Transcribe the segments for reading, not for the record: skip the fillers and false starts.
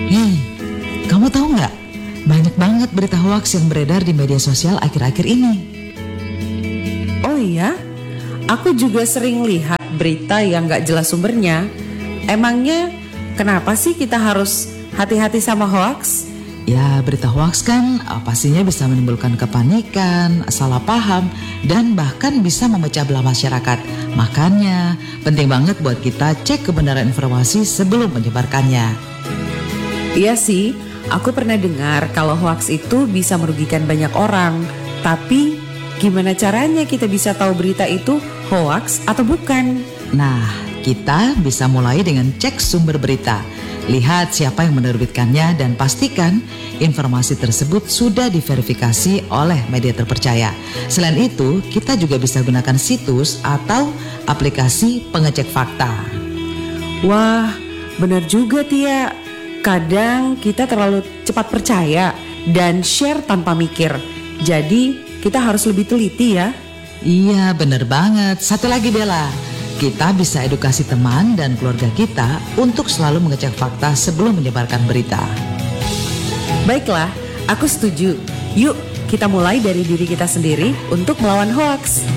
Hei, kamu tahu nggak? Banyak banget berita hoaks yang beredar di media sosial akhir-akhir ini. Oh iya? Aku juga sering lihat berita yang nggak jelas sumbernya. Emangnya kenapa sih kita harus hati-hati sama hoaks? Ya, berita hoaks kan pastinya bisa menimbulkan kepanikan, salah paham, dan bahkan bisa memecah belah masyarakat. Makanya penting banget buat kita cek kebenaran informasi sebelum menyebarkannya. Iya sih, aku pernah dengar kalau hoaks itu bisa merugikan banyak orang. Tapi gimana caranya kita bisa tahu berita itu hoaks atau bukan? Nah, kita bisa mulai dengan cek sumber berita. Lihat siapa yang menerbitkannya dan pastikan informasi tersebut sudah diverifikasi oleh media terpercaya. Selain itu, kita juga bisa gunakan situs atau aplikasi pengecek fakta. Wah, benar juga Tia. Kadang kita terlalu cepat percaya dan share tanpa mikir. Jadi kita harus lebih teliti ya. Iya, benar banget. Satu lagi Bella, kita bisa edukasi teman dan keluarga kita untuk selalu mengecek fakta sebelum menyebarkan berita. Baiklah, aku setuju. Yuk, kita mulai dari diri kita sendiri untuk melawan hoaks.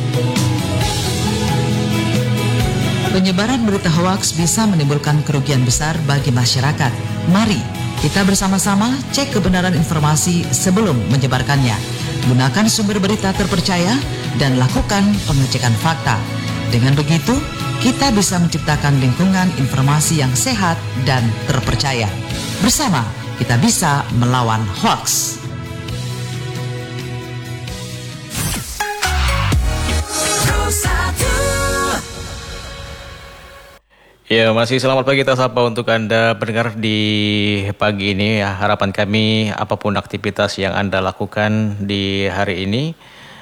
Penyebaran berita hoaks bisa menimbulkan kerugian besar bagi masyarakat. Mari kita bersama-sama cek kebenaran informasi sebelum menyebarkannya. Gunakan sumber berita terpercaya dan lakukan pengecekan fakta. Dengan begitu, kita bisa menciptakan lingkungan informasi yang sehat dan terpercaya. Bersama, kita bisa melawan hoaks. Ya, masih selamat pagi kita sapa untuk Anda pendengar di pagi ini. Ya, harapan kami apapun aktivitas yang Anda lakukan di hari ini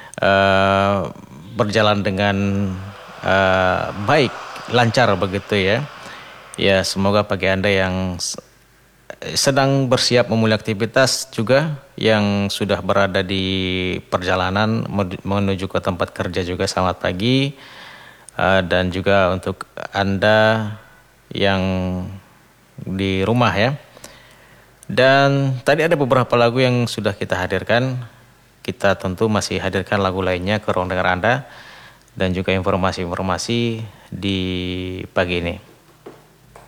berjalan dengan baik, lancar begitu ya. Ya, semoga bagi Anda yang sedang bersiap memulai aktivitas juga yang sudah berada di perjalanan menuju ke tempat kerja juga selamat pagi. Dan juga untuk Anda yang di rumah ya. Dan tadi ada beberapa lagu yang sudah kita hadirkan. Kita tentu masih hadirkan lagu lainnya ke ruang dengar Anda dan juga informasi-informasi di pagi ini.